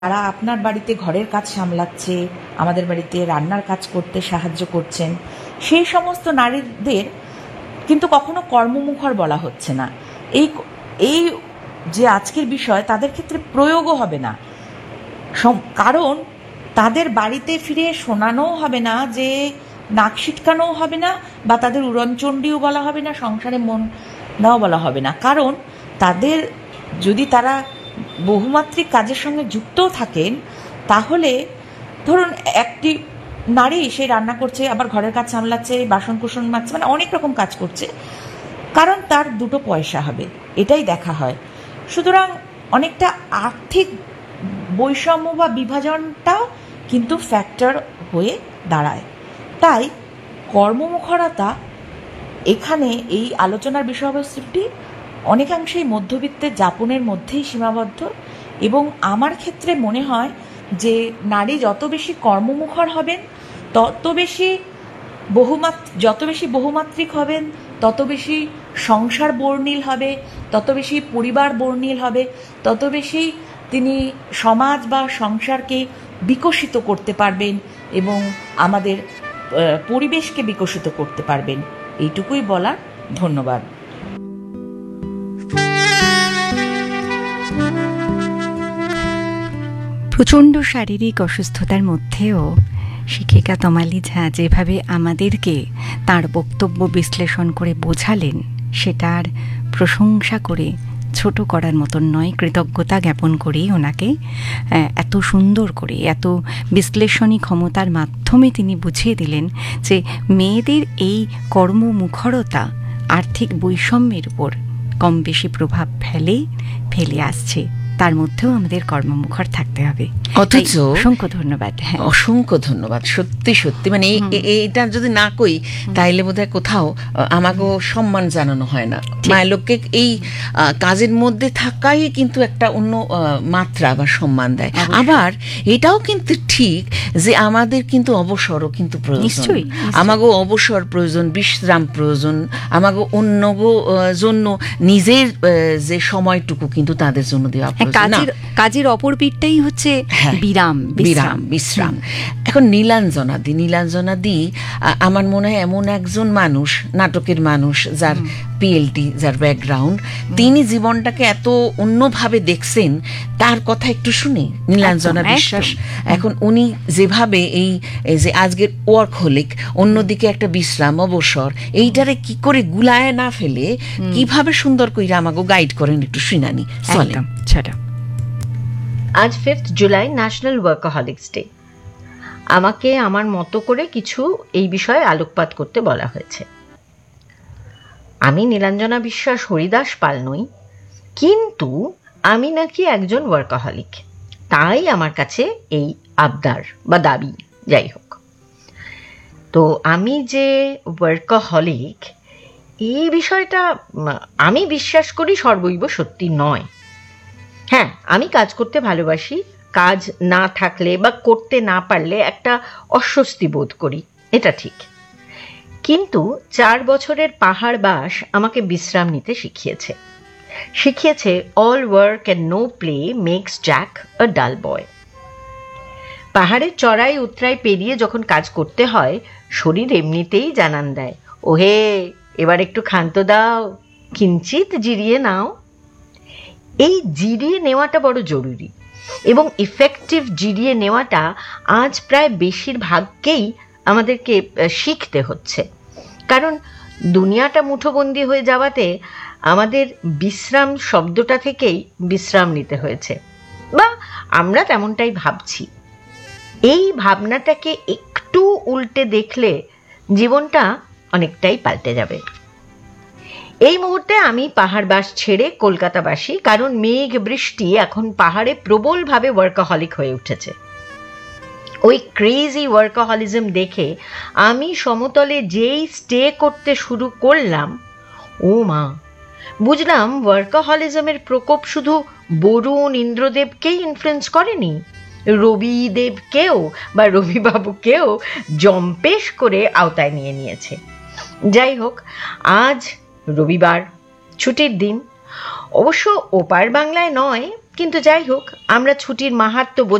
যারা আপনার বাড়িতে ঘরের কাজ সামলাচ্ছে, আমাদের বাড়িতে রান্নার কাজ করতে সাহায্য করছেন, সেই সমস্ত নারীদের কিন্তু কখনো কর্মমুখর বলা হচ্ছে না। এই এই যে আজকের বিষয় তাদের ক্ষেত্রে প্রয়োগও হবে না, কারণ তাদের বাড়িতে ফিরে শোনানোও হবে না, যে নাক সিটকানোও হবে না, বা তাদের উড়নচণ্ডীও বলা হবে না, সংসারে মন দাও বলা হবে না। কারণ তাদের যদি তারা বহুমাত্রিক কাজের সঙ্গে যুক্তও থাকেন, তাহলে ধরুন একটি নারী সে রান্না করছে, আবার ঘরের কাজ সামলাচ্ছে, বাসন কুসন মাজছে, মানে অনেক রকম কাজ করছে, কারণ তার দুটো পয়সা হবে, এটাই দেখা হয়। সুতরাং অনেকটা আর্থিক বৈষম্য বা বিভাজনটাও কিন্তু ফ্যাক্টর হয়ে দাঁড়ায়। তাই কর্মমুখরতা এখানে এই আলোচনার বিষয়বস্তুটি অনেকাংশেই মধ্যবিত্তের যাপনের মধ্যেই সীমাবদ্ধ, এবং আমার ক্ষেত্রে মনে হয় যে নারী যত বেশি কর্মমুখর হবেন, তত বেশি বহুমাত্রিক হবেন, তত বেশি সংসার বর্ণিল হবে, তত বেশি পরিবার বর্ণিল হবে, তত বেশি তিনি সমাজ বা সংসারকে বিকশিত করতে পারবেন এবং আমাদের পরিবেশকে বিকশিত করতে পারবেন। এইটুকুই বলার। ধন্যবাদ। প্রচণ্ড শারীরিক অসুস্থতার মধ্যেও শিক্ষিকা তমালি ঝা যেভাবে আমাদেরকে তার বক্তব্য বিশ্লেষণ করে বোঝালেন, সেটার প্রশংসা করে ছোট করার মতন নয়, কৃতজ্ঞতা জ্ঞাপন করেই ওনাকে এত সুন্দর করে, এত বিশ্লেষণী ক্ষমতার মাধ্যমে তিনি বুঝিয়ে দিলেন যে মেয়েদের এই কর্মমুখরতা আর্থিক বৈষম্যের উপর কম বেশি প্রভাব ফেলে আসছে। তার মধ্যেও আমাদের কর্মমুখর থাকতে হবে। অথচ অসংখ্য ধন্যবাদ। অসংখ্য ধন্যবাদ। সত্যি সত্যি মানে এটা যদি না কই তাইলে বোধহয় কোথাও আমাকেও সম্মান জানানো হয় না। মায়েলোককে এই কাজের মধ্যে থাকাই কিন্তু একটা অন্য মাত্রা বা সম্মান দেয়। আবার এটাও কিন্তু ঠিক যে আমাদের কিন্তু অবসরও কিন্তু প্রয়োজন, আমাকেও অবসর প্রয়োজন, বিশ্রাম প্রয়োজন, আমাকেও অন্য জন্য নিজের যে সময়টুকু কিন্তু তাদের জন্য দেওয়া প্রয়োজন। কাজের অপর পিঠটাই হচ্ছে বিশ্রাম। এখন নীলাঞ্জনাদি আমার মনে হয় এমন একজন মানুষ, নাটকের মানুষ, যার পিএলটি, যার ব্যাকগ্রাউন্ড, তিনি জীবনটাকে এত অন্যভাবে দেখছেন। তার কথা একটু শুনি। নীলাঞ্জনা বিশ্বাস, এখন উনি যেভাবে এই যে আজকের ওয়ার্কহলিক, অন্যদিকে একটা বিশ্রাম অবসর, এইটারে কি করে গুলায় না ফেলে কিভাবে সুন্দর কইরা আমাকে গাইড করেন, একটু শুনানি। চলো। আজ 5 জুলাই ন্যাশনাল ওয়ার্কাহলিক্স ডে। আমাকে আমার মতো করে কিছু এই বিষয়ে আলোকপাত করতে বলা হয়েছে। আমি নীলাঞ্জনা বিশ্বাস হরিদাস পাল নই, কিন্তু আমি নাকি একজন ওয়ার্কাহলিক, তাই আমার কাছে এই আবদার বা দাবি। যাই হোক, তো আমি যে ওয়ার্কাহলিক এই বিষয়টা আমি বিশ্বাস করি সর্বৈব সত্যি নয়। হ্যাঁ, আমি কাজ করতে ভালোবাসি, কাজ না থাকলে বা করতে না পারলে একটা অস্বস্তি বোধ করি, এটা ঠিক। কিন্তু 4 বছরের পাহাড় বাস আমাকে বিশ্রাম নিতে শিখিয়েছে all work and no play makes Jack আ ডাল বয়। পাহাড়ের চড়াই উতরাই পেরিয়ে যখন কাজ করতে হয়, শরীর এমনিতেই জানান দেয়, ওহে এবার একটু ক্ষান্ত দাও, কিঞ্চিত জিরিয়ে নাও। এই জিরিয়ে নেওয়াটা বড় জরুরি, এবং ইফেক্টিভ জিরিয়ে নেওয়াটা আজ প্রায় বেশিরভাগকেই আমাদেরকে শিখতে হচ্ছে। কারণ দুনিয়াটা মুঠোবন্দি হয়ে যাওয়াতে আমাদের বিশ্রাম শব্দটা থেকেই বিশ্রাম নিতে হয়েছে, বা আমরা তেমনটাই ভাবছি। এই ভাবনাটাকে একটু উল্টে দেখলে জীবনটা অনেকটাই পাল্টে যাবে। এই মুহূর্তে আমি পাহাড়বাস ছেড়ে কলকাতাবাসী, কারণ মেঘ বৃষ্টি এখন পাহাড়ে প্রবলভাবে ওয়ার্কাহলিক হয়ে উঠেছে। ওই ক্রেজি ওয়ার্কাহলিজম দেখে আমি সমতলে যেই স্টে করতে শুরু করলাম, ও মা, বুঝলাম ওয়ার্কাহলিজমের প্রকোপ শুধু বরুণ ইন্দ্রদেবকেই ইনফ্লুয়েন্স করেনি, রবিদেবকেও বা রবিবাবুকেও জম্পেশ করে আওতায় নিয়ে নিয়েছে। যাই হোক, আজ রবিবার, ছুটির দিন। অবশ্য ওপার বাংলায় নয়, কিন্তু যাই হোক, আমরা ছুটির মাহাত্ম্য